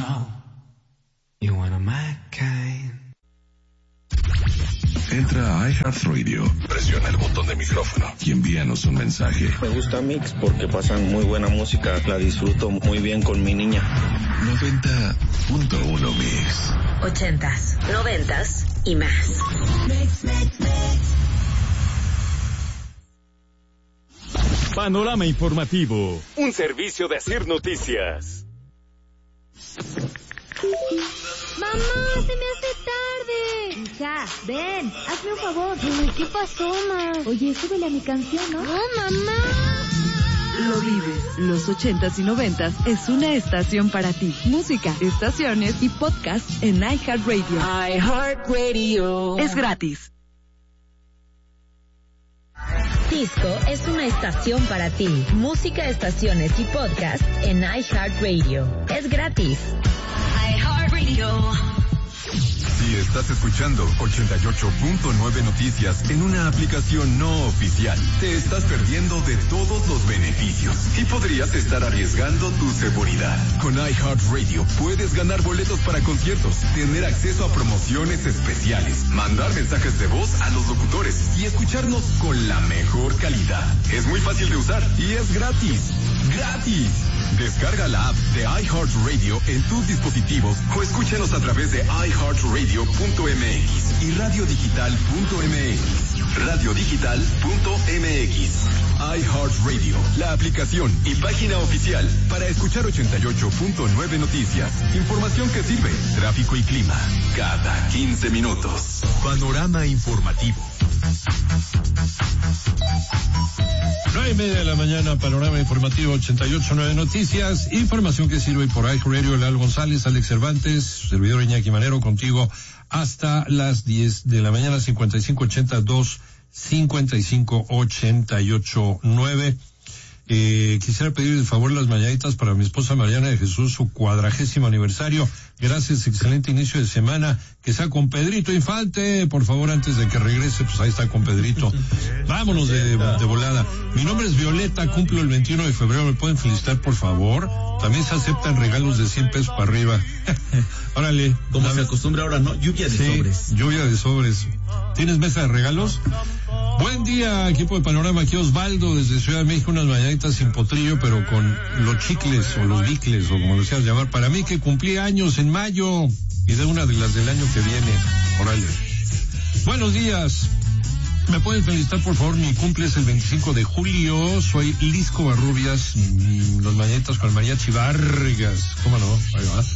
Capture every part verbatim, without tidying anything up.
know you're one of my kind. Entra a iHeartRadio, presiona el botón de micrófono y envíanos un mensaje. Me gusta Mix porque pasan muy buena música, la disfruto muy bien con mi niña. noventa punto uno Mix. Ochentas, noventas y más. Mix, mix, mix. Panorama informativo, un servicio de Asir Noticias. ¡Mamá, se me hace tarde! Hija, ven, hazme un favor. Ay, ¿qué pasó, ma? Oye, súbele a mi canción, ¿no? ¡No, mamá! Lo vives. Los ochentas y noventas es una estación para ti. Música, estaciones y podcast en iHeartRadio. iHeartRadio. Es gratis. Disco es una estación para ti. Música, estaciones y podcast en iHeartRadio. Es gratis. iHeartRadio. Si estás escuchando ochenta y ocho punto nueve Noticias en una aplicación no oficial, te estás perdiendo de todos los beneficios y podrías estar arriesgando tu seguridad. Con iHeartRadio puedes ganar boletos para conciertos, tener acceso a promociones especiales, mandar mensajes de voz a los locutores y escucharnos con la mejor calidad. Es muy fácil de usar y es gratis. ¡Gratis! Descarga la app de iHeartRadio en tus dispositivos o escúchanos a través de iHeartRadio punto m x y radiodigital punto m x. radiodigital punto m x. iHeartRadio, la aplicación y página oficial para escuchar ochenta y ocho punto nueve Noticias. Información que sirve, tráfico y clima, cada quince minutos. Panorama informativo. Nueve y media de la mañana, panorama informativo ochenta y ocho punto nueve Noticias, información que sirve por iHeartRadio. Leal González, Alex Cervantes, servidor Iñaki Manero, contigo hasta las diez de la mañana. Cincuenta y cinco ochenta y dos cincuenta y cinco ochenta y ocho nueve. Eh, quisiera pedir de favor las mañanitas para mi esposa Mariana de Jesús, su cuadragésimo aniversario. Gracias, excelente inicio de semana. Que sea con Pedrito Infante, por favor, antes de que regrese, pues ahí está con Pedrito. Vámonos de, de volada. Mi nombre es Violeta, cumplo el veintiuno de febrero, ¿me pueden felicitar, por favor? También se aceptan regalos de cien pesos para arriba. Órale. Como dame. Se acostumbra ahora, ¿no? Lluvia de sí, sobres. Lluvia de sobres. ¿Tienes mesa de regalos? Buen día, equipo de Panorama, aquí Osvaldo desde Ciudad de México, unas mañanitas sin potrillo, pero con los chicles o los bicles o como lo quieras llamar. Para mí que cumplí años en mayo y de una de las del año que viene. Órale. Buenos días. ¿Me pueden felicitar, por favor? Mi cumple es el veinticinco de julio. Soy Lisco Barrubias. Los mañanitas con el mariachi Vargas. ¿Cómo no? Ahí va.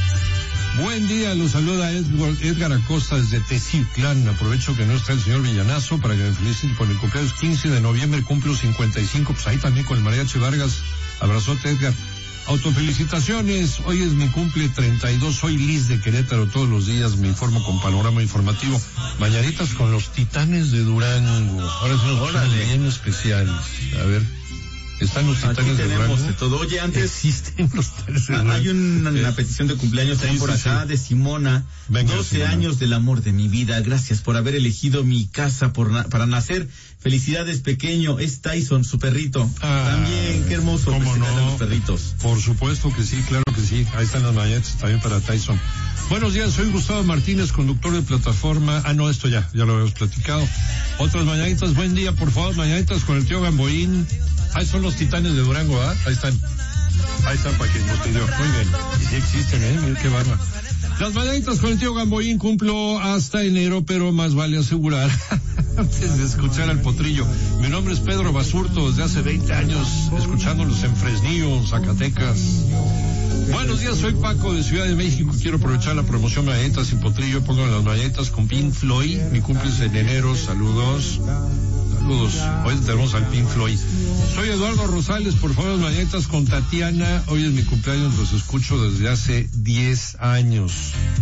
Buen día, los saluda Edgar, Edgar Acosta desde Teciutlán. Aprovecho que no está el señor Villanazo para que me feliciten por el cumpleaños quince de noviembre, cumplo cincuenta y cinco, pues ahí también con el mariachi Vargas. Abrazote, Edgar. Autofelicitaciones, hoy es mi cumple treinta y dos, soy Liz de Querétaro, todos los días me informo con panorama informativo. Mañanitas con los Titanes de Durango. Ahora sí nos van bien especiales. A ver. Están los Titanes de Durango. De todo. Oye, antes existen los Titanes de Durango. Hay una, una eh, petición de cumpleaños también sí, por sí, acá sí. de Simona. Venga, doce Simona. Años del amor de mi vida. Gracias por haber elegido mi casa por na- para nacer. Felicidades, pequeño. Es Tyson, su perrito. Ah, también, qué hermoso. ¿Cómo no? A los perritos. Por supuesto que sí, claro que sí. Ahí están las mañanitas también para Tyson. Buenos días, soy Gustavo Martínez, conductor de plataforma. Ah, no, esto ya, ya lo habíamos platicado. Otras mañanitas, buen día, por favor, mañanitas con el tío Gamboín. Ahí son los Titanes de Durango, ¿ah? Ahí están. Ahí están para quien nos pidió. Muy bien. Y sí existen, ¿eh? Mira qué barba. Las mañanitas con el tío Gamboín cumplo hasta enero, pero más vale asegurar antes de escuchar al potrillo. Mi nombre es Pedro Basurto, desde hace veinte años, escuchándolos en Fresnillo, Zacatecas. Buenos días, soy Paco de Ciudad de México. Quiero aprovechar la promoción Mañanitas sin potrillo. Pongo las mañanitas con Pink Floyd. Mi cumple es en enero. Saludos. Saludos. Hoy tenemos al Pink Floyd. Soy Eduardo Rosales. Por favor, las mañanitas con Tatiana. Hoy es mi cumpleaños. Los escucho desde hace diez años.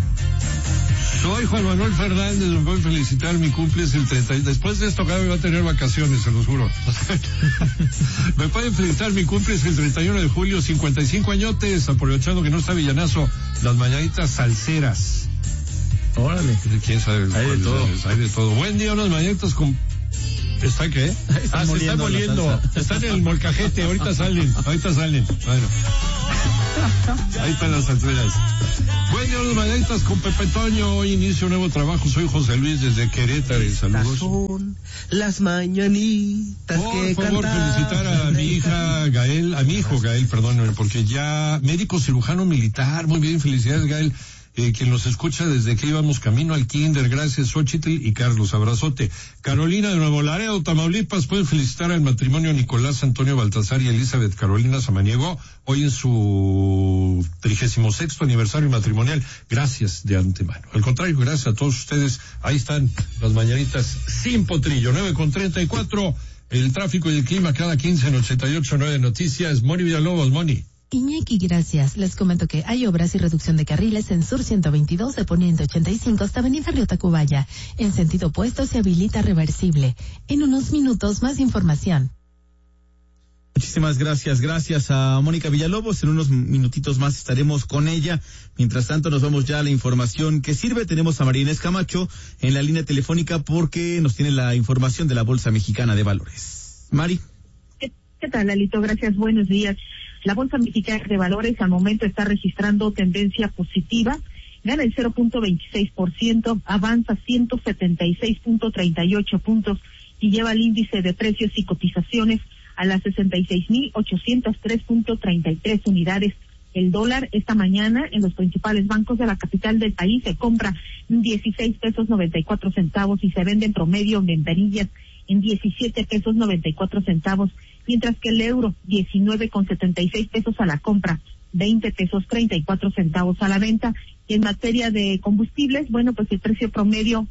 Soy Juan Manuel Fernández, me pueden felicitar, mi cumple es el treinta. Después de esto acá me va a tener vacaciones, se los juro. Me pueden felicitar, mi cumple es el treinta y uno de julio, cincuenta y cinco añotes, aprovechando que no está Villanazo, las mañanitas salseras. Órale. ¿Quién sabe? Hay de todo. Hay de todo. Buen día, unas mañanitas con... ¿Está qué? Está ah, se está moliendo. Están en el molcajete, ahorita salen, ahorita salen. Bueno. Ahí están las alturas. Bueno, los mañanitas con Pepe Toño. Hoy inicio un nuevo trabajo. Soy José Luis desde Querétaro. Saludos. Son las mañanitas Por que favor, felicitar a mi hija Gael, a mi hijo Gael, perdón, porque ya médico cirujano militar. Muy bien, felicidades, Gael. Eh, quien nos escucha desde que íbamos camino al kinder, gracias Xochitl y Carlos, abrazote. Carolina de Nuevo Laredo, Tamaulipas, pueden felicitar al matrimonio Nicolás Antonio Baltasar y Elizabeth Carolina Samaniego, hoy en su trigésimo sexto aniversario matrimonial, gracias de antemano. Al contrario, gracias a todos ustedes, ahí están las mañanitas sin potrillo, nueve con treinta y cuatro, el tráfico y el clima cada quince en ochenta y ocho punto nueve Noticias. Moni Villalobos, Moni. Iñaki, gracias. Les comento que hay obras y reducción de carriles en Sur ciento veintidós de Poniente ochenta y cinco hasta Avenida Río Tacubaya. En sentido opuesto se habilita reversible. En unos minutos más información. Muchísimas gracias, gracias a Mónica Villalobos. En unos minutitos más estaremos con ella. Mientras tanto nos vamos ya a la información que sirve. Tenemos a María Inés Camacho en la línea telefónica porque nos tiene la información de la Bolsa Mexicana de Valores. Mari. ¿Qué, qué tal, Lalito? Gracias, buenos días. La Bolsa Mexicana de Valores al momento está registrando tendencia positiva, gana el cero punto veintiséis por ciento, avanza ciento setenta y seis punto treinta y ocho puntos y lleva el índice de precios y cotizaciones a las sesenta y seis mil ochocientos tres punto treinta y tres unidades. El dólar esta mañana en los principales bancos de la capital del país se compra en dieciséis pesos noventa y cuatro centavos y se vende en promedio en ventanillas en diecisiete pesos noventa y cuatro centavos. Mientras que el euro, diecinueve con setenta y seis pesos a la compra, veinte pesos treinta y cuatro centavos a la venta. Y en materia de combustibles, bueno, pues el precio promedio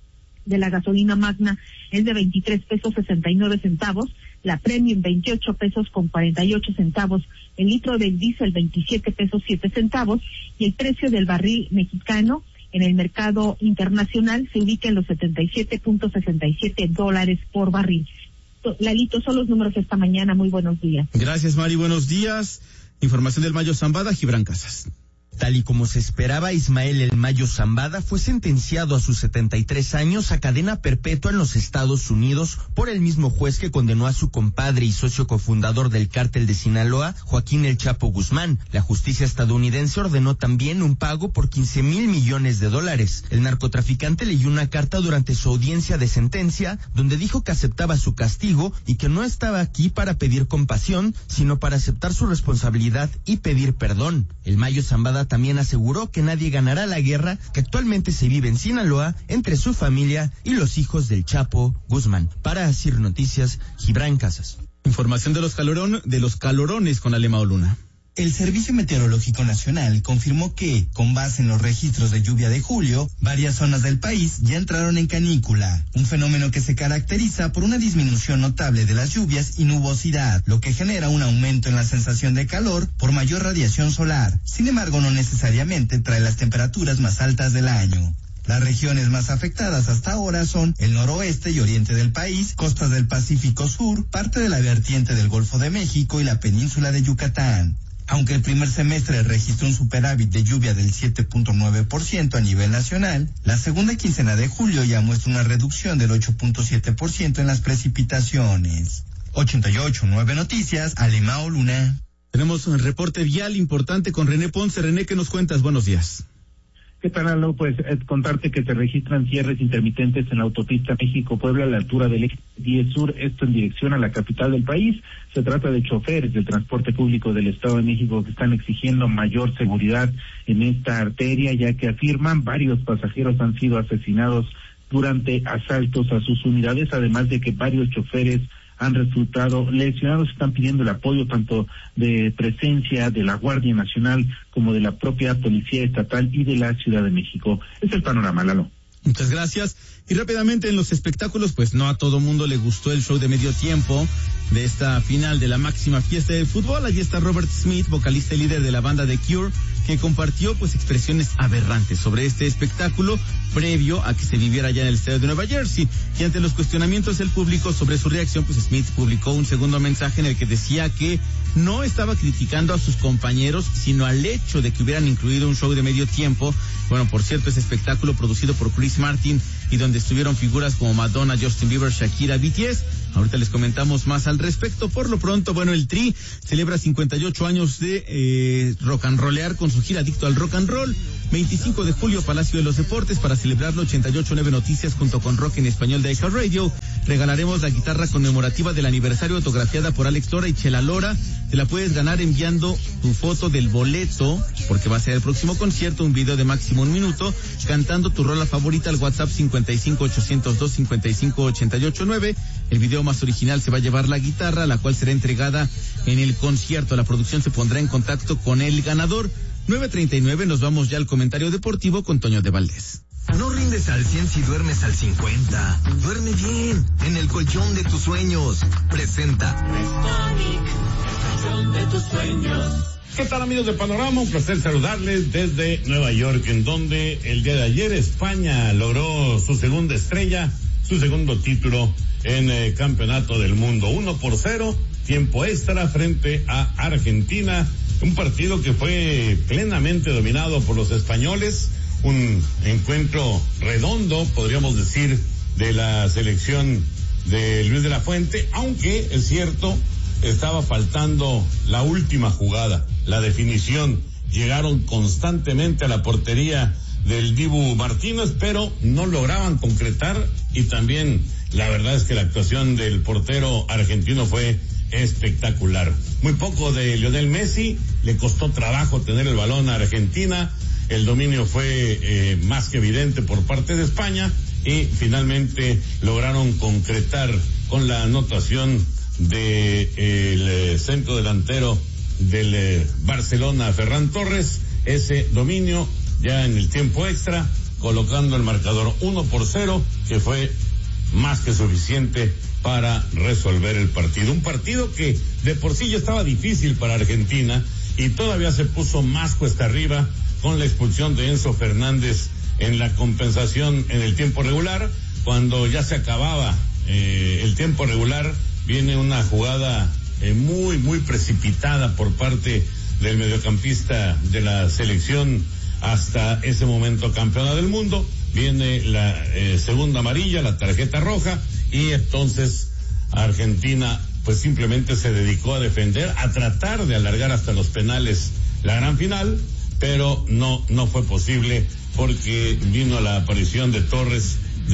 de la gasolina magna es de veintitrés pesos sesenta y nueve centavos, la premium veintiocho pesos con cuarenta y ocho centavos, el litro del diésel veintisiete pesos siete centavos y el precio del barril mexicano en el mercado internacional se ubica en los setenta y siete punto sesenta y siete dólares por barril. Lalito, son los números esta mañana. Muy buenos días. Gracias, Mari. Buenos días. Información del Mayo Zambada, Gibran Casas. Tal y como se esperaba, Ismael El Mayo Zambada fue sentenciado a sus setenta y tres años a cadena perpetua en los Estados Unidos por el mismo juez que condenó a su compadre y socio cofundador del cártel de Sinaloa, Joaquín El Chapo Guzmán. La justicia estadounidense ordenó también un pago por quince mil millones de dólares. El narcotraficante leyó una carta durante su audiencia de sentencia donde dijo que aceptaba su castigo y que no estaba aquí para pedir compasión, sino para aceptar su responsabilidad y pedir perdón. El Mayo Zambada también aseguró que nadie ganará la guerra que actualmente se vive en Sinaloa entre su familia y los hijos del Chapo Guzmán. Para Asir Noticias, Gibran Casas. Información de los calorón, de los calorones con Alemao Luna. El Servicio Meteorológico Nacional confirmó que, con base en los registros de lluvia de julio, varias zonas del país ya entraron en canícula, un fenómeno que se caracteriza por una disminución notable de las lluvias y nubosidad, lo que genera un aumento en la sensación de calor por mayor radiación solar. Sin embargo, no necesariamente trae las temperaturas más altas del año. Las regiones más afectadas hasta ahora son el noroeste y oriente del país, costas del Pacífico Sur, parte de la vertiente del Golfo de México y la península de Yucatán. Aunque el primer semestre registró un superávit de lluvia del siete punto nueve por ciento a nivel nacional, la segunda quincena de julio ya muestra una reducción del ocho punto siete por ciento en las precipitaciones. ochenta y ocho punto nueve Noticias, Alemao Luna. Tenemos un reporte vial importante con René Ponce. René, ¿qué nos cuentas? Buenos días. ¿Qué tal, Aldo? Pues eh, contarte que se registran cierres intermitentes en la autopista México-Puebla a la altura del eje diez Sur, esto en dirección a la capital del país. Se trata de choferes del transporte público del Estado de México que están exigiendo mayor seguridad en esta arteria, ya que afirman varios pasajeros han sido asesinados durante asaltos a sus unidades, además de que varios choferes han resultado lesionados. Están pidiendo el apoyo tanto de presencia de la Guardia Nacional como de la propia Policía Estatal y de la Ciudad de México. Es el panorama, Lalo. Muchas gracias. Y rápidamente en los espectáculos, pues no a todo mundo le gustó el show de medio tiempo de esta final de la máxima fiesta del fútbol. Allí está Robert Smith, vocalista y líder de la banda The Cure, que compartió pues expresiones aberrantes sobre este espectáculo previo a que se viviera ya en el estadio de Nueva Jersey. Y ante los cuestionamientos del público sobre su reacción, pues Smith publicó un segundo mensaje en el que decía que no estaba criticando a sus compañeros, sino al hecho de que hubieran incluido un show de medio tiempo. Bueno, por cierto, ese espectáculo producido por Chris Martin y donde estuvieron figuras como Madonna, Justin Bieber, Shakira, B T S. Ahorita les comentamos más al respecto. Por lo pronto, bueno, el Tri celebra cincuenta y ocho años de eh, rock and rollear con su gira Adicto al Rock and Roll. veinticinco de julio, Palacio de los Deportes. Para celebrarlo, ochenta y ocho punto nueve Noticias junto con Rock en Español de iHeartRadio regalaremos la guitarra conmemorativa del aniversario autografiada por Alex Lora y Chela Lora. Te la puedes ganar enviando tu foto del boleto, porque va a ser el próximo concierto, un video de máximo un minuto, cantando tu rola favorita al WhatsApp cincuenta y cinco ochocientos dos cincuenta y cinco ochenta y ocho nueve. El video más original se va a llevar la guitarra, la cual será entregada en el concierto. La producción se pondrá en contacto con el ganador. nueve treinta y nueve, nos vamos ya al comentario deportivo con Toño de Valdés. No rindes al cien si duermes al cincuenta. Duerme bien, en el colchón de tus sueños. Presenta Restonic, el colchón de tus sueños. ¿Qué tal, amigos de Panorama? Un placer saludarles desde Nueva York, en donde el día de ayer España logró su segunda estrella, su segundo título en el Campeonato del Mundo. Uno por cero, tiempo extra frente a Argentina. Un partido que fue plenamente dominado por los españoles. Un encuentro redondo, podríamos decir, de la selección de Luis de la Fuente, aunque es cierto, estaba faltando la última jugada, la definición. Llegaron constantemente a la portería del Dibu Martínez, pero no lograban concretar, y también la verdad es que la actuación del portero argentino fue espectacular. Muy poco de Lionel Messi, le costó trabajo tener el balón a Argentina. El dominio fue eh, más que evidente por parte de España, y finalmente lograron concretar con la anotación de eh, el eh, centro delantero del eh, Barcelona, Ferran Torres, ese dominio ya en el tiempo extra, colocando el marcador uno por cero, que fue más que suficiente para resolver el partido. Un partido que de por sí ya estaba difícil para Argentina, y todavía se puso más cuesta arriba con la expulsión de Enzo Fernández en la compensación en el tiempo regular. Cuando ya se acababa eh, el tiempo regular, viene una jugada eh, muy, muy precipitada por parte del mediocampista de la selección, hasta ese momento campeona del mundo. Viene la eh, segunda amarilla, la tarjeta roja, y entonces Argentina pues simplemente se dedicó a defender, a tratar de alargar hasta los penales la gran final, pero no, no fue posible, porque vino la aparición de Torres,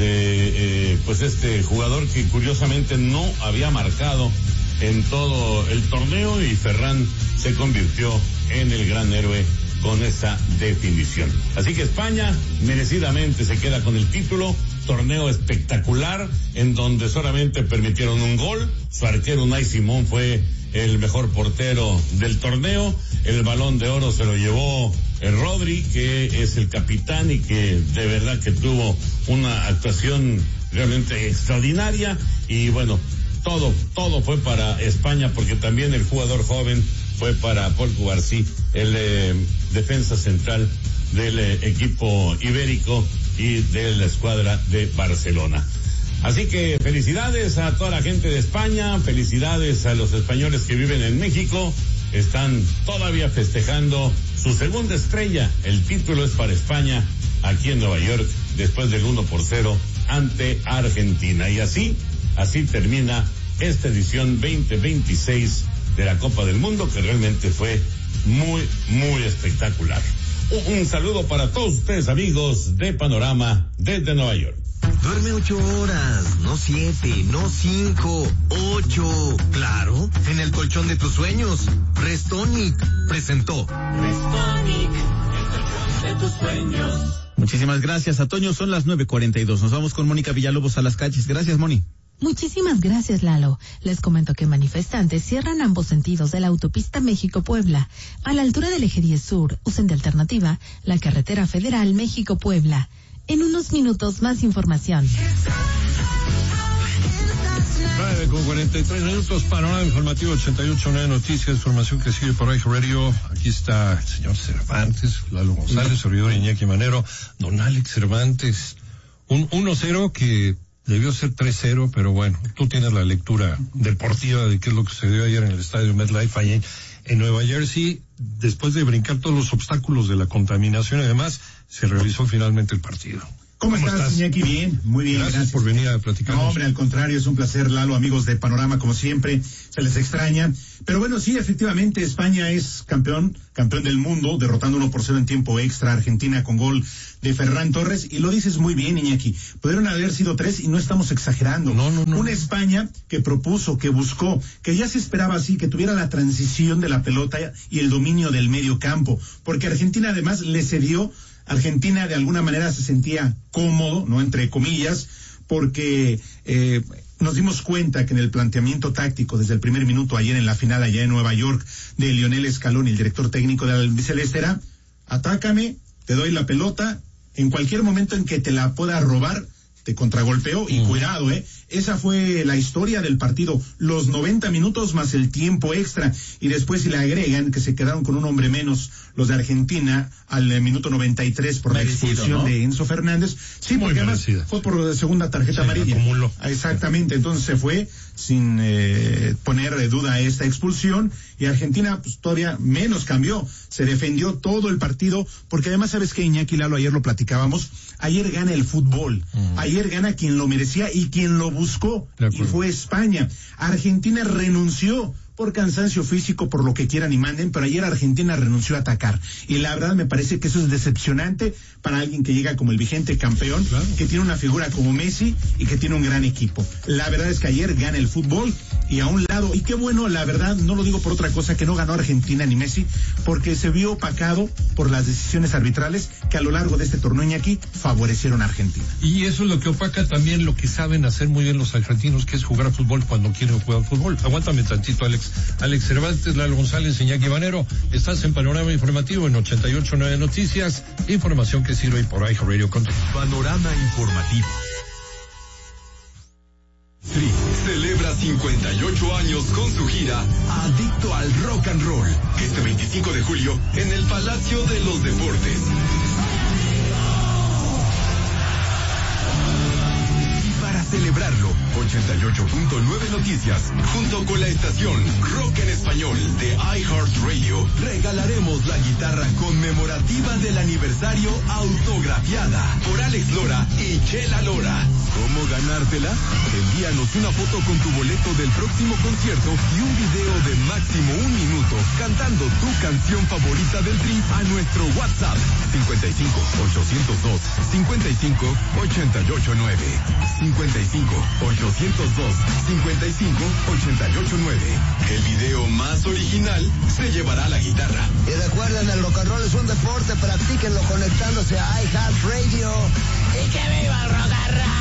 de eh, pues este jugador que curiosamente no había marcado en todo el torneo, y Ferran se convirtió en el gran héroe con esa definición. Así que España merecidamente se queda con el título. Torneo espectacular, en donde solamente permitieron un gol. Su arquero Unai Simón fue el mejor portero del torneo. El Balón de Oro se lo llevó el Rodri, que es el capitán y que de verdad que tuvo una actuación realmente extraordinaria. Y bueno, todo, todo fue para España, porque también el jugador joven fue para Paul Cubarsí, el eh, defensa central del eh, equipo ibérico y de la escuadra de Barcelona. Así que felicidades a toda la gente de España, felicidades a los españoles que viven en México. Están todavía festejando su segunda estrella. El título es para España aquí en Nueva York, después del uno por cero ante Argentina. Y así, así termina esta edición veinte veintiséis de la Copa del Mundo, que realmente fue muy, muy espectacular. Un, un saludo para todos ustedes, amigos de Panorama desde Nueva York. Duerme ocho horas, no siete, no cinco, ocho. Claro, en el colchón de tus sueños. Restonic presentó. Restonic, el colchón de tus sueños. Muchísimas gracias, Antonio. Son las nueve cuarenta y dos. Nos vamos con Mónica Villalobos a las calles. Gracias, Moni. Muchísimas gracias, Lalo. Les comento que manifestantes cierran ambos sentidos de la autopista México-Puebla. A la altura del eje diez Sur, usen de alternativa la carretera federal México-Puebla. En unos minutos, más información. nueve con cuarenta y tres minutos, panorama informativo ochenta y ocho punto nueve Noticias, información que sigue por iHeartRadio. Aquí está el señor Cervantes, Lalo González, servidor Iñaki Manero, don Alex Cervantes. Un uno cero que debió ser tres cero, pero bueno, tú tienes la lectura deportiva de qué es lo que sucedió ayer en el estadio MetLife ahí en Nueva Jersey. Después de brincar todos los obstáculos de la contaminación y demás, se realizó finalmente el partido. ¿Cómo, ¿Cómo estás, estás, Iñaki? Bien, muy bien. Gracias, gracias por venir a platicar. No, hombre, al contrario, es un placer, Lalo, amigos de Panorama, como siempre, se les extraña. Pero bueno, sí, efectivamente, España es campeón, campeón del mundo, derrotando uno por cero en tiempo extra a Argentina con gol de Ferran Torres, y lo dices muy bien, Iñaki, pudieron haber sido tres y no estamos exagerando. No, no, no. Una España que propuso, que buscó, que ya se esperaba así, que tuviera la transición de la pelota y el dominio del medio campo, porque Argentina además le cedió. Argentina de alguna manera se sentía cómodo, ¿no? Entre comillas, porque eh, nos dimos cuenta que en el planteamiento táctico desde el primer minuto ayer en la final allá en Nueva York de Lionel Scaloni, el director técnico del albiceleste, era: atácame, te doy la pelota, en cualquier momento en que te la pueda robar, te contragolpeo y uh-huh. cuidado, ¿eh? Esa fue la historia del partido, los noventa minutos más el tiempo extra, y después si le agregan que se quedaron con un hombre menos los de Argentina al eh, minuto noventa y tres por merecido, la expulsión, ¿no?, de Enzo Fernández. Sí, muy porque merecida. Además fue por segunda tarjeta sí, amarilla. Acumuló. Exactamente, entonces se fue sin eh, poner de duda esta expulsión, y Argentina pues todavía menos cambió, se defendió todo el partido, porque además sabes que Iñaki, Lalo, ayer lo platicábamos, ayer gana el fútbol, uh-huh. ayer gana quien lo merecía y quien lo buscó, y fue España. Argentina renunció por cansancio físico, por lo que quieran y manden, pero ayer Argentina renunció a atacar, y la verdad me parece que eso es decepcionante para alguien que llega como el vigente campeón, claro, que tiene una figura como Messi y que tiene un gran equipo. La verdad es que ayer gana el fútbol, y a un lado, y qué bueno, la verdad, no lo digo por otra cosa, que no ganó Argentina ni Messi, porque se vio opacado por las decisiones arbitrales que a lo largo de este torneo, Iñaki, favorecieron a Argentina. Y eso es lo que opaca también lo que saben hacer muy bien los argentinos, que es jugar fútbol cuando quieren jugar fútbol. Aguántame tantito, Alex. Alex Cervantes, Lalo González, Iñaki Banero, estás en Panorama Informativo en ochenta y ocho punto nueve Noticias, información que sirve por iHeartRadio Control. Panorama Informativo. Tri celebra cincuenta y ocho años con su gira Adicto al Rock and Roll, este veinticinco de julio en el Palacio de los Deportes. Celebrarlo, ochenta y ocho punto nueve Noticias, junto con la estación Rock en Español de iHeartRadio, regalaremos la guitarra conmemorativa del aniversario autografiada por Alex Lora y Chela Lora. ¿Cómo ganártela? Envíanos una foto con tu boleto del próximo concierto y un video de máximo un minuto cantando tu canción favorita del Tri a nuestro WhatsApp cincuenta y cinco, ochocientos dos, cincuenta y cinco, ochenta y ocho nueve. cincuenta y cinco, ochocientos dos, cincuenta y cinco, ochenta y ocho nueve. El video más original se llevará la guitarra. Y recuerden, el rock and roll es un deporte, practíquenlo conectándose a iHeartRadio. ¡Y que viva el rock and roll!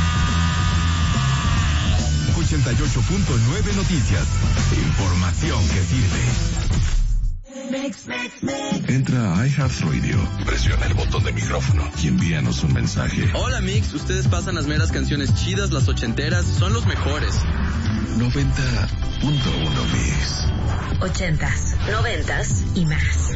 ochenta y ocho punto nueve Noticias. Información que sirve. Mix, mix, mix. Entra a iHeartRadio, presiona el botón de micrófono y envíanos un mensaje. Hola Mix, ustedes pasan las meras canciones chidas, las ochenteras, son los mejores. noventa punto uno Mix. Ochentas, noventas y más.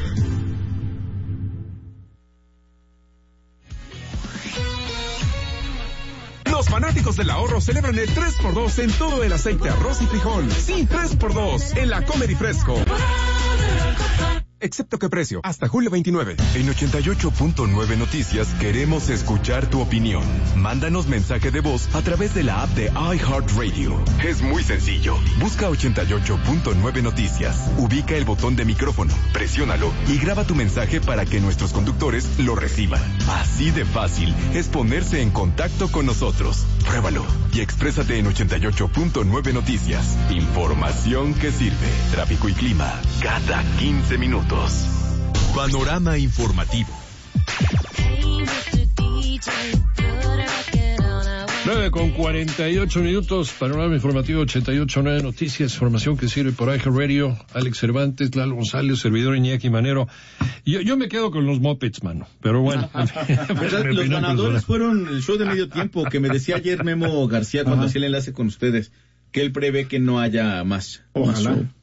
Los fanáticos del ahorro celebran el tres por dos en todo el aceite, arroz y frijol. Sí, tres por dos en la Comer y Fresco. Excepto que precio, hasta julio veintinueve. En ochenta y ocho punto nueve Noticias queremos escuchar tu opinión. Mándanos mensaje de voz a través de la app de iHeartRadio. Es muy sencillo. Busca ochenta y ocho punto nueve Noticias. Ubica el botón de micrófono, presiónalo y graba tu mensaje para que nuestros conductores lo reciban. Así de fácil es ponerse en contacto con nosotros. Pruébalo y exprésate en ochenta y ocho punto nueve Noticias. Información que sirve. Tráfico y clima cada quince minutos. Panorama Informativo. nueve con cuarenta y ocho minutos, Panorama Informativo ochenta y ocho punto nueve Noticias, información que sirve por iHeartRadio. Alex Cervantes, Lalo González, servidor Iñaki Manero. Yo, yo me quedo con los Muppets, mano, pero bueno. Los ganadores fueron el show de medio tiempo, que me decía ayer Memo García cuando hacía el enlace con ustedes, que él prevé que no haya más. Ojalá. Más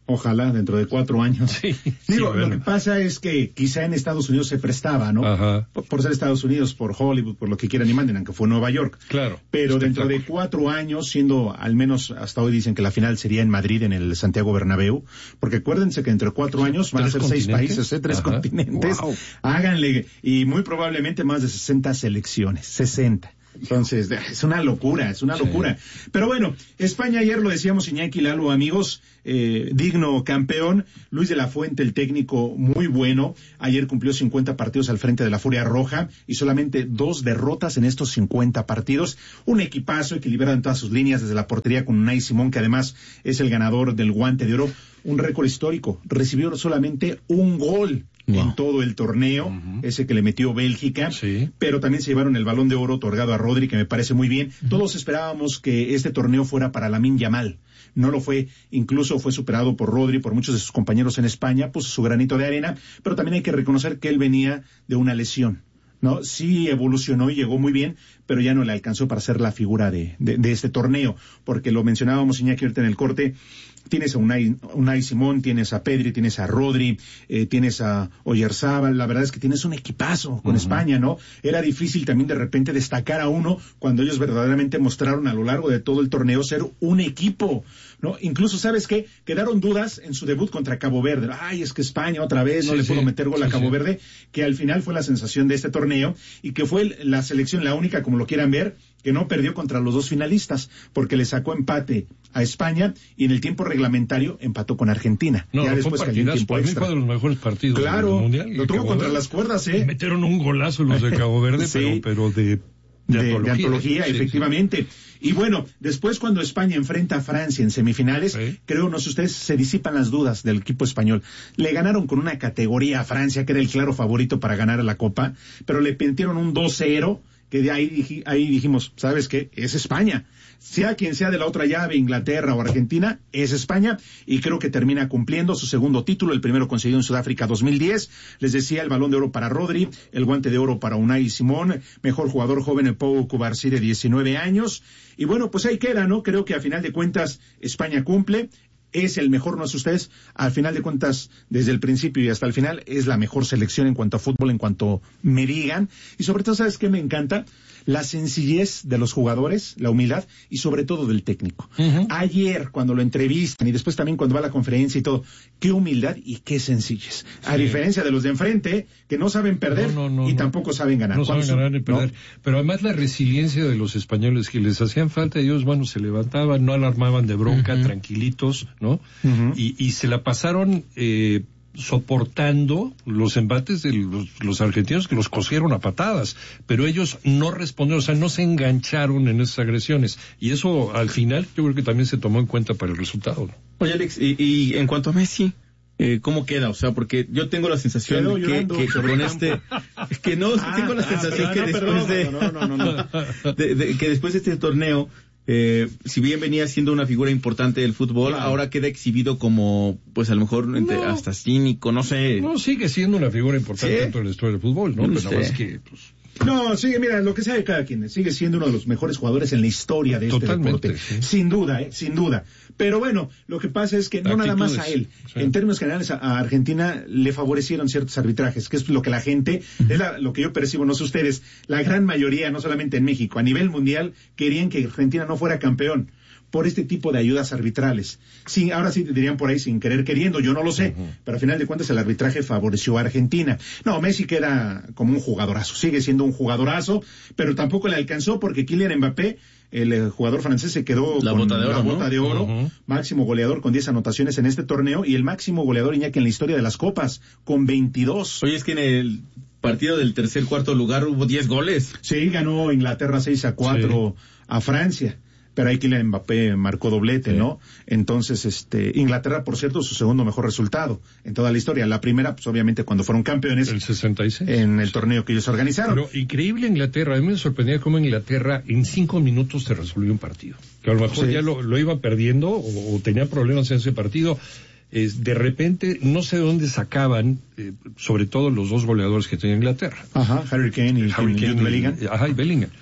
Ojalá dentro de cuatro años. Sí, Digo, sí, bueno. lo que pasa es que quizá en Estados Unidos se prestaba, ¿no? Ajá. Por, por ser Estados Unidos, por Hollywood, por lo que quieran y manden, aunque fue Nueva York. Claro. Pero dentro de cuatro años, siendo al menos hasta hoy dicen que la final sería en Madrid, en el Santiago Bernabéu, porque acuérdense que entre cuatro años van a ser seis países, ¿eh? tres Ajá. continentes. Wow. Háganle, y muy probablemente más de sesenta selecciones, sesenta. Entonces, es una locura, es una locura. Sí. Pero bueno, España ayer lo decíamos, Iñaki, Lalo, amigos, eh, digno campeón. Luis de la Fuente, el técnico, muy bueno. Ayer cumplió cincuenta partidos al frente de la Furia Roja y solamente dos derrotas en estos cincuenta partidos. Un equipazo equilibrado en todas sus líneas, desde la portería con Unai Simón, que además es el ganador del Guante de Oro. Un récord histórico. Recibió solamente un gol wow. en todo el torneo, uh-huh. ese que le metió Bélgica, sí. pero también se llevaron el Balón de Oro otorgado a Rodri, que me parece muy bien. Uh-huh. Todos esperábamos que este torneo fuera para Lamine Yamal. No lo fue, incluso fue superado por Rodri, por muchos de sus compañeros en España, puso su granito de arena, pero también hay que reconocer que él venía de una lesión. ¿No? Sí evolucionó y llegó muy bien, pero ya no le alcanzó para ser la figura de, de, de este torneo, porque lo mencionábamos, Iñaki, ahorita en el corte. Tienes a Unai, Unai Simón, tienes a Pedri, tienes a Rodri, eh, tienes a Oyarzábal. La verdad es que tienes un equipazo con uh-huh. España, ¿no? Era difícil también de repente destacar a uno cuando ellos verdaderamente mostraron a lo largo de todo el torneo ser un equipo, ¿no? Incluso, ¿sabes qué? Quedaron dudas en su debut contra Cabo Verde. Ay, es que España otra vez no sí, le pudo sí. meter gol sí, a Cabo sí. Verde, que al final fue la sensación de este torneo y que fue la selección, la única, como lo quieran ver, que no perdió contra los dos finalistas, porque le sacó empate a España y en el tiempo reglamentario empató con Argentina. No, ya no después cayó en tiempo extra. Fue de los mejores partidos claro, del Mundial. Lo tuvo contra Verde. Las cuerdas, ¿eh? Metieron un golazo los de Cabo Verde, sí. pero, pero de... De, de, antología, de antología sí, efectivamente. Sí. Y bueno, después cuando España enfrenta a Francia en semifinales, sí. creo, no sé ustedes, se disipan las dudas del equipo español. Le ganaron con una categoría a Francia, que era el claro favorito para ganar la Copa, pero le metieron un dos cero, que de ahí, ahí dijimos, ¿sabes qué? Es España. Sea quien sea de la otra llave, Inglaterra o Argentina, es España, y creo que termina cumpliendo su segundo título, el primero conseguido en Sudáfrica dos mil diez. Les decía, el Balón de Oro para Rodri, el Guante de Oro para Unai Simón, mejor jugador joven el Pau Cubarsí de diecinueve años, y bueno, pues ahí queda, ¿no? Creo que a final de cuentas España cumple. Es el mejor, no sé ustedes, al final de cuentas, desde el principio y hasta el final, es la mejor selección en cuanto a fútbol, en cuanto me digan. Y sobre todo, ¿sabes qué me encanta? La sencillez de los jugadores, la humildad y sobre todo del técnico. Uh-huh. Ayer, cuando lo entrevistan y después también cuando va a la conferencia y todo, qué humildad y qué sencillez. Sí. A diferencia de los de enfrente, que no saben perder no, no, no, y no. tampoco saben ganar. No saben ganar ni perder. ¿No? Pero además la resiliencia de los españoles, que les hacían falta, ellos, bueno, se levantaban, no alarmaban de bronca, uh-huh. tranquilitos, ¿no? Uh-huh. Y, y se la pasaron eh, soportando los embates de los, los argentinos, que los cosieron a patadas, pero ellos no respondieron, o sea, no se engancharon en esas agresiones, y eso al final yo creo que también se tomó en cuenta para el resultado. Oye, Alex, y, y en cuanto a Messi, eh, ¿cómo queda? O sea, porque yo tengo la sensación de que, que con este, es que no, ah, tengo la ah, sensación que no, después perdón, de, no, no, no, no. de, de, que después de este torneo, Eh, si bien venía siendo una figura importante del fútbol, claro. ahora queda exhibido como, pues a lo mejor entre, no. hasta cínico, no sé. No, sigue siendo una figura importante ¿Sí? dentro de la historia del fútbol, ¿no? no Pero nada más que, pues... No, sigue, mira, lo que sabe cada quien, sigue siendo uno de los mejores jugadores en la historia de este Totalmente, deporte. Sí. Sin duda, eh, sin duda. Pero bueno, lo que pasa es que no Actitudes, nada más a él. Sí. En términos generales, a, a Argentina le favorecieron ciertos arbitrajes, que es lo que la gente, uh-huh. es la, lo que yo percibo, no sé ustedes, la gran mayoría, no solamente en México, a nivel mundial, querían que Argentina no fuera campeón por este tipo de ayudas arbitrales. Sí, ahora sí te dirían por ahí sin querer queriendo, yo no lo sé, uh-huh. pero al final de cuentas el arbitraje favoreció a Argentina. No, Messi queda como un jugadorazo, sigue siendo un jugadorazo, pero tampoco le alcanzó porque Kylian Mbappé, el jugador francés, se quedó la con bota de oro, la ¿no? bota de oro, uh-huh. máximo goleador con diez anotaciones en este torneo y el máximo goleador, Iñaki, en la historia de las copas, con veintidós. Oye, es que en el partido del tercer, cuarto lugar hubo diez goles. Sí, ganó Inglaterra seis a cuatro sí. a Francia. Pero ahí Kylian Mbappé marcó doblete, sí. ¿no? Entonces, este, Inglaterra, por cierto, su segundo mejor resultado en toda la historia. La primera, pues obviamente, cuando fueron campeones. El sesenta y seis. En el torneo que ellos organizaron. Pero increíble Inglaterra. A mí me sorprendía cómo Inglaterra en cinco minutos te resolvió un partido. Que a lo mejor sí. ya lo, lo iba perdiendo o, o tenía problemas en ese partido. Es, de repente, no sé de dónde sacaban, eh, sobre todo los dos goleadores que tenía Inglaterra. Ajá, Harry Kane y, Harry Kane y Bellingham. Ajá, y Bellingham.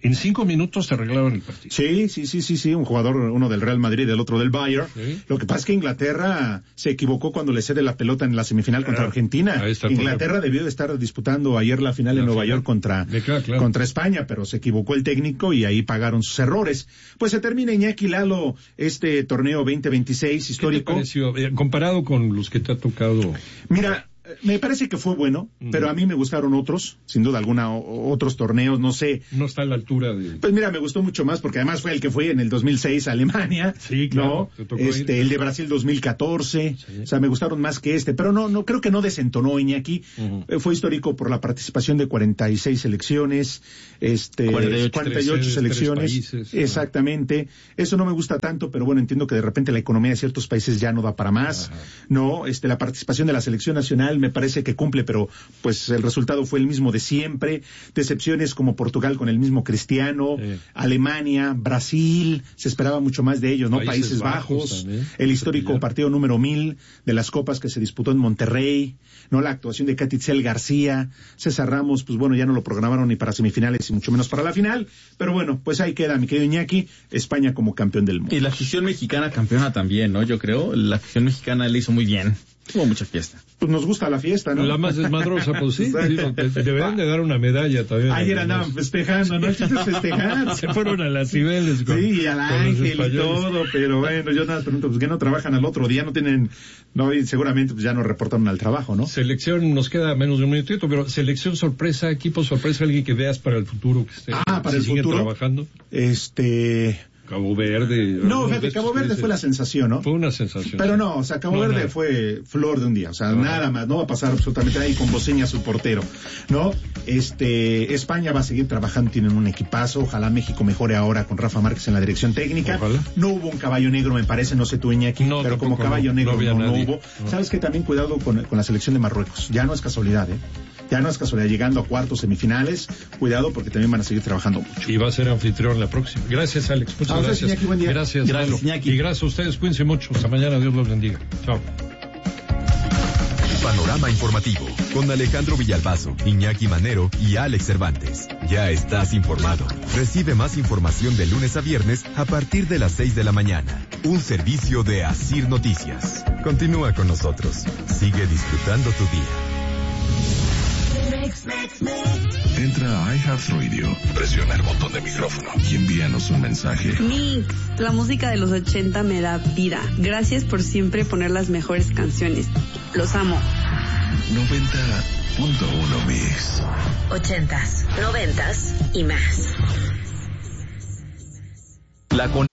En cinco minutos se arreglaron el partido. Sí, sí, sí, sí, sí, un jugador, uno del Real Madrid, el otro del Bayern. ¿Sí? Lo que pasa es que Inglaterra se equivocó cuando le cede la pelota en la semifinal contra ah, Argentina. Inglaterra debió de estar disputando ayer la final la en Nueva final. York contra, claro, claro. contra España, pero se equivocó el técnico y ahí pagaron sus errores. Pues se termina, Iñaki Lalo, este torneo veinte veintiséis histórico. ¿Qué te pareció? Eh, comparado con los que te ha tocado. Mira, me parece que fue bueno, uh-huh. pero a mí me gustaron otros, sin duda alguna, o, otros torneos, no sé. No está a la altura de... Pues mira, me gustó mucho más, porque además fue el que fue en el dos mil seis a Alemania, sí, claro, ¿no? Este, el de Brasil dos mil catorce, sí. O sea, me gustaron más que este, pero no, no, creo que no desentonó, Iñaki. Uh-huh. Eh, fue histórico por la participación de cuarenta y seis selecciones, este, cuarenta y ocho, cuarenta y ocho selecciones, países, exactamente. ¿No? Eso no me gusta tanto, pero bueno, entiendo que de repente la economía de ciertos países ya no da para más, ajá. ¿No? Este, la participación de la selección nacional me parece que cumple, pero pues el resultado fue el mismo de siempre. Decepciones como Portugal con el mismo Cristiano, sí. Alemania, Brasil, se esperaba mucho más de ellos, ¿no? Países, Países Bajos, Bajos el histórico partido número mil de las copas que se disputó en Monterrey, ¿no? La actuación de Catitzel García, César Ramos, pues bueno, ya no lo programaron ni para semifinales y mucho menos para la final, pero bueno, pues ahí queda, mi querido Iñaki, España como campeón del mundo. Y la afición mexicana campeona también, ¿no? Yo creo, la afición mexicana le hizo muy bien. Hubo mucha fiesta. Pues nos gusta la fiesta, ¿no? La más desmadrosa, pues sí. Digo, deberían de dar una medalla también. Ayer andaban festejando, ¿no? Chistes festejar. Se fueron a las Cibeles con, sí, al Ángel y todo, pero bueno, yo nada pregunto, pues que no trabajan al otro día, no tienen, no, y seguramente pues ya no reportaron al trabajo, ¿no? Selección, nos queda menos de un minutito, pero selección sorpresa, equipo sorpresa, alguien que veas para el futuro que esté. Ah, para el futuro. Trabajando. Este... Cabo Verde. No, fíjate, Cabo Verde fue la sensación, ¿no? Fue una sensación. Pero no, o sea, Cabo no, Verde nada. Fue flor de un día, o sea, no, nada más, no va a pasar absolutamente nada y con Boceña su portero, ¿no? Este, España va a seguir trabajando, tienen un equipazo, ojalá México mejore ahora con Rafa Márquez en la dirección técnica. Ojalá. No hubo un caballo negro, me parece, no sé tú, Iñaki, no, pero como caballo negro no, no, no hubo. No. ¿Sabes qué? También cuidado con, con la selección de Marruecos, ya no es casualidad, ¿eh? Ya no es casualidad, llegando a cuartos, semifinales, cuidado porque también van a seguir trabajando mucho. Y va a ser anfitrión la próxima. Gracias, Alex. Muchas ah, gracias. Iñaki, buen día. Gracias, gracias Iñaki. Y gracias a ustedes, cuídense mucho. Hasta mañana, Dios los bendiga. Chao. Panorama informativo con Alejandro Villalbazo, Iñaki Manero y Alex Cervantes. Ya estás informado. Recibe más información de lunes a viernes a partir de las seis de la mañana. Un servicio de Asir Noticias. Continúa con nosotros. Sigue disfrutando tu día. Entra a iHeartRadio, presiona el botón de micrófono y envíanos un mensaje. Mix, la música de los ochenta me da vida. Gracias por siempre poner las mejores canciones. Los amo. noventa punto uno Mix. Ochentas, noventas y más. La con